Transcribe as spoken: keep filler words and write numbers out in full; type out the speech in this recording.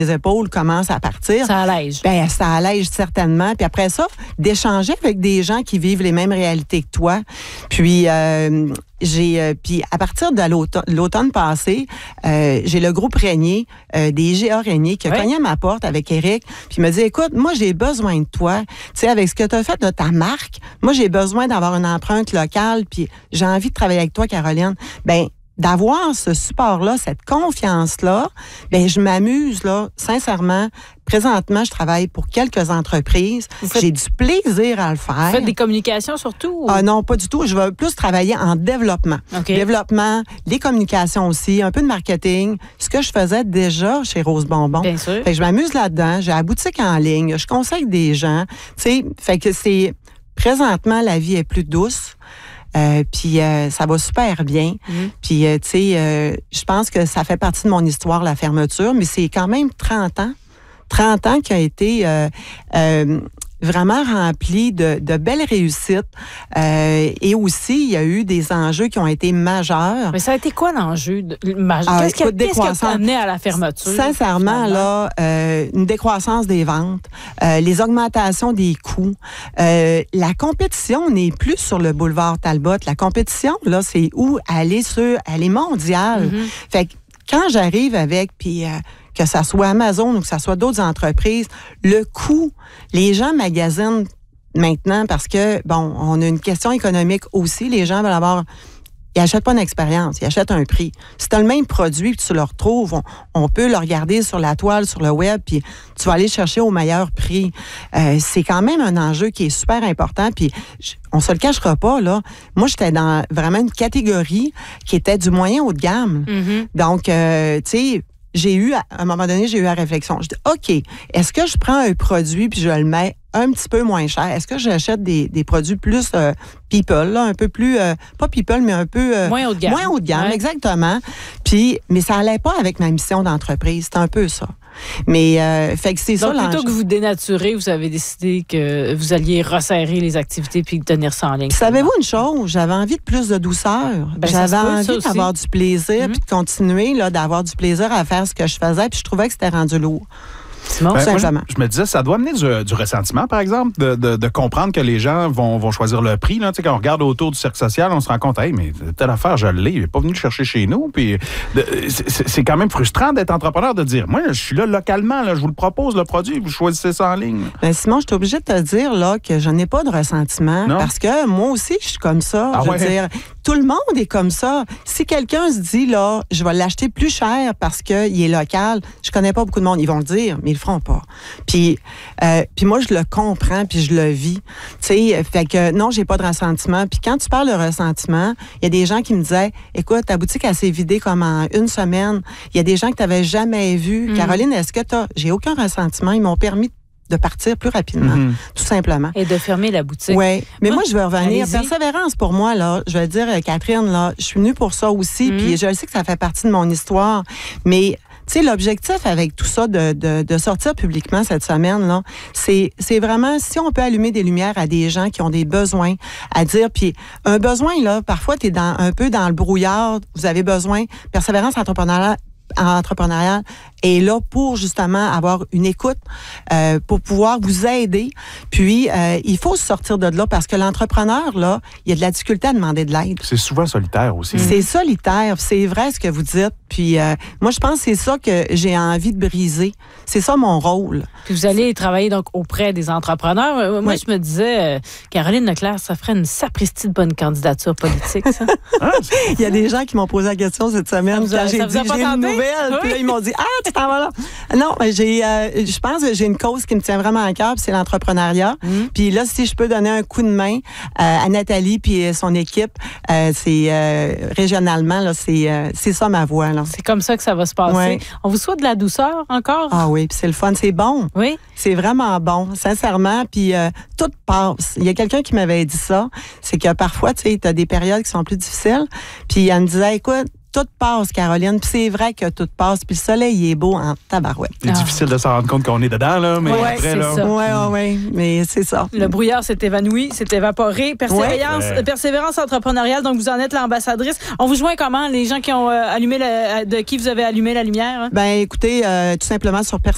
les épaules commencent à partir. Ça allège. Ben, ça allège certainement. Puis après ça, d'échanger avec des gens qui vivent les mêmes réalités que toi. Puis, euh, j'ai, euh, puis à partir de l'automne, l'automne passé, euh, j'ai le groupe Régnier, euh, des G A Régnier, qui a oui. cogné à ma porte avec Éric, puis il m'a dit, écoute, moi, j'ai besoin de toi. Tu sais, avec ce que tu as fait de ta marque, moi, j'ai besoin d'avoir une empreinte locale, puis j'ai envie de travailler avec toi, Caroline. Ben, d'avoir ce support-là, cette confiance-là, ben je m'amuse, là, sincèrement. Présentement, je travaille pour quelques entreprises. Faites... J'ai du plaisir à le faire. Vous faites des communications surtout? Ou... Ah non, pas du tout. Je vais plus travailler en développement. Okay. Développement, les communications aussi, un peu de marketing. Ce que je faisais déjà chez Rose Bonbon. Bien sûr. Fait que je m'amuse là-dedans. J'ai la boutique en ligne. Je conseille des gens. Tu sais, fait que c'est... Présentement, la vie est plus douce. Euh, puis euh, ça va super bien. Mm. Puis, euh, tu sais, euh, je pense que ça fait partie de mon histoire, la fermeture, mais c'est quand même trente ans. trente ans qui a été euh, euh, vraiment rempli de, de belles réussites. Euh, et aussi, il y a eu des enjeux qui ont été majeurs. Mais ça a été quoi l'enjeu de, majeur? Ah, qu'est-ce, qui a, qu'est-ce qui a amené à la fermeture? Sincèrement, là, euh, une décroissance des ventes, euh, les augmentations des coûts, euh, la compétition n'est plus sur le boulevard Talbot. La compétition, là, c'est où aller sur, elle est mondiale. Mm-hmm. Fait que quand j'arrive avec, puis... Euh, que ça soit Amazon ou que ça soit d'autres entreprises, le coût, les gens magasinent maintenant parce que, bon, on a une question économique aussi. Les gens veulent avoir... Ils n'achètent pas une expérience, ils achètent un prix. Si tu as le même produit que tu le retrouves, on, on peut le regarder sur la toile, sur le web, puis tu vas aller chercher au meilleur prix. Euh, c'est quand même un enjeu qui est super important, puis on se le cachera pas, là. Moi, j'étais dans vraiment une catégorie qui était du moyen haut de gamme. Mm-hmm. Donc, euh, tu sais... J'ai eu, à un moment donné, j'ai eu la réflexion. Je dis, OK, est-ce que je prends un produit puis je le mets un petit peu moins cher? Est-ce que j'achète des, des produits plus euh, people, là, un peu plus, euh, pas people, mais un peu... Euh, moins haut de gamme. Moins haut de gamme, ouais. Exactement. Puis, mais ça allait pas avec ma mission d'entreprise. C'est un peu ça. Mais, euh, fait que c'est Donc, ça. plutôt que vous dénaturez, vous avez décidé que vous alliez resserrer les activités puis tenir ça en ligne. Savez-vous une chose? J'avais envie de plus de douceur. Ben, J'avais peut, envie d'avoir du plaisir mm-hmm. puis de continuer, là, d'avoir du plaisir à faire ce que je faisais. Puis je trouvais que c'était rendu lourd. Simon, ben, moi, je, je me disais, ça doit amener du, du ressentiment, par exemple, de, de, de comprendre que les gens vont, vont choisir le prix. Là. Tu sais, quand on regarde autour du cercle social, on se rend compte, hey, mais telle affaire, je l'ai, il n'est pas venu le chercher chez nous. Puis, de, c'est, c'est quand même frustrant d'être entrepreneur, de dire, moi, je suis là localement, là, je vous le propose, le produit, vous choisissez ça en ligne. Ben, Simon, je suis obligée de te dire là, que je n'ai pas de ressentiment non? Parce que moi aussi, je suis comme ça. Ah je ouais? veux dire, tout le monde est comme ça. Si quelqu'un se dit, là, je vais l'acheter plus cher parce qu'il est local, je connais pas beaucoup de monde, ils vont le dire, mais ils le feront pas. Puis, euh, puis moi, je le comprends, puis je le vis. Tu sais, fait que non, j'ai pas de ressentiment. Puis quand tu parles de ressentiment, il y a des gens qui me disaient, écoute, ta boutique, elle s'est vidée comme en une semaine. Il y a des gens que tu n'avais jamais vus. Mm. Caroline, est-ce que tu as... J'ai aucun ressentiment. Ils m'ont permis de partir plus rapidement, mm-hmm. tout simplement. Et de fermer la boutique. Oui, mais moi, moi je veux revenir. Allez-y. Persévérance, pour moi, là, je vais dire, Catherine, là, je suis venue pour ça aussi, mm. puis je sais que ça fait partie de mon histoire, mais... Tu sais, l'objectif avec tout ça de, de, de sortir publiquement cette semaine, là, c'est, c'est vraiment si on peut allumer des lumières à des gens qui ont des besoins à dire. Puis un besoin, là, parfois, tu es dans, un peu dans le brouillard. Vous avez besoin. Persévérance entrepreneuriale, entrepreneuriale est là pour justement avoir une écoute, euh, pour pouvoir vous aider. Puis, euh, il faut sortir de là parce que l'entrepreneur, là, il y a de la difficulté à demander de l'aide. C'est souvent solitaire aussi. C'est solitaire, c'est vrai ce que vous dites. Puis, euh, moi, je pense que c'est ça que j'ai envie de briser. C'est ça mon rôle. Puis, vous allez travailler donc auprès des entrepreneurs. Euh, moi, oui. je me disais, euh, Caroline Leclerc, ça ferait une sapristi de bonne candidature politique, ça. Ah, il y a des gens qui m'ont posé la question cette semaine ça quand a, j'ai dit j'ai une nouvelle. Oui. Puis là, ils m'ont dit, ah, tu t'en vas là. Non, j'ai, euh, je pense que j'ai une cause qui me tient vraiment à cœur, puis c'est l'entrepreneuriat. Mm. Puis là, si je peux donner un coup de main euh, à Nathalie puis son équipe, euh, c'est euh, régionalement, là, c'est, euh, c'est ça ma voix. Là. C'est comme ça que ça va se passer. Ouais. On vous souhaite de la douceur encore? Ah oui, puis c'est le fun, c'est bon. Oui. C'est vraiment bon, sincèrement. Puis euh, tout passe. Il y a quelqu'un qui m'avait dit ça, c'est que parfois, tu sais, tu as des périodes qui sont plus difficiles. Puis elle me disait, écoute, tout passe, Caroline. Puis c'est vrai que tout passe. Puis le soleil, il est beau en tabarouette. C'est ah. difficile de s'en rendre compte qu'on est dedans, là. Mais ouais, après, c'est là. ça. Oui, oui, oui. Mais c'est ça. Le brouillard s'est évanoui, s'est évaporé. Persévérance, ouais. persévérance entrepreneuriale. Donc, vous en êtes l'ambassadrice. On vous joint comment, les gens qui ont euh, allumé, la, de qui vous avez allumé la lumière? Hein? Ben, écoutez, euh, tout simplement sur